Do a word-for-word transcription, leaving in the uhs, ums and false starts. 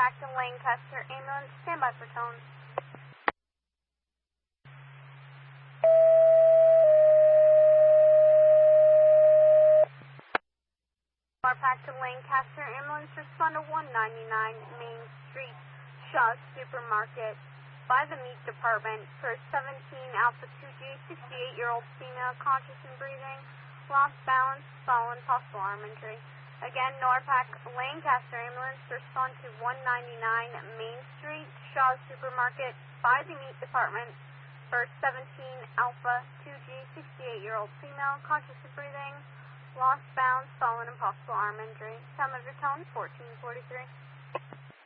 Norpac to Lancaster ambulance, standby for tone. Norpac to Lancaster ambulance, respond to one ninety-nine Main Street, Shaw Supermarket, by the meat department for seventeen Alpha two G, sixty-eight-year-old female, conscious and breathing, lost balance, fallen, possible arm injury. Again, Norpac Lancaster ambulance, respond to one ninety-nine Main Street, Shaw Supermarket, by the meat department for seventeen Alpha two G, sixty-eight-year-old female, conscious and breathing, lost balance, fallen, and possible arm injury. Time of your tone, fourteen forty-three.